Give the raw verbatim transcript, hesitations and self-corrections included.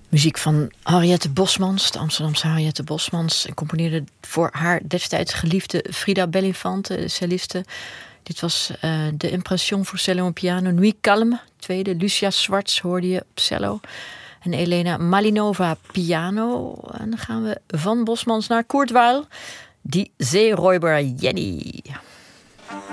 Muziek van Henriette Bosmans, de Amsterdamse Henriette Bosmans. En componeerde voor haar destijds geliefde Frida Bellinfante, de celliste. Dit was uh, de Impression voor cello en piano. Nuit Calme, tweede. Lucia Swartz hoorde je op cello. En Elena Malinova, piano. En dan gaan we van Bosmans naar Kurt Weill. Die Seeräuber Jenny.